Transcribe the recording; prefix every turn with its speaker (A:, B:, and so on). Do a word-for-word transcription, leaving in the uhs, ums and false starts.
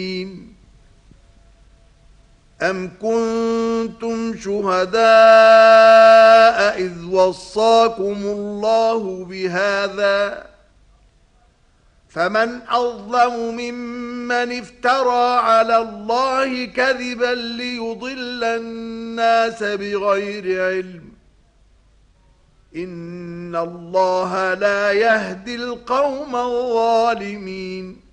A: أَمْ كُنْتُمْ شُهَدَاءَ إِذْ وَصَّاكُمُ اللَّهُ بِهَذَا فَمَنْ أَظْلَمُ مِمَّنِ افْتَرَى عَلَى اللَّهِ كَذِبًا لِيُضِلَّ النَّاسَ بِغَيْرِ عِلْمٍ إِنَّ اللَّهَ لَا يَهْدِي الْقَوْمَ الظَّالِمِينَ.